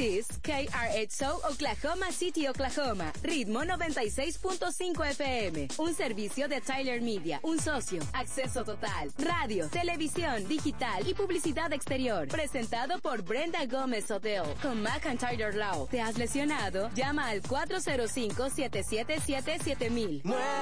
This, KRXO, Oklahoma City, Oklahoma. Ritmo 96.5 FM. Un servicio de Tyler Media. Un socio. Acceso total. Radio, televisión, digital y publicidad exterior. Presentado por Brenda Gómez Hotel. Con McIntyre Law. ¿Te has lesionado? Llama al 405-777-7000.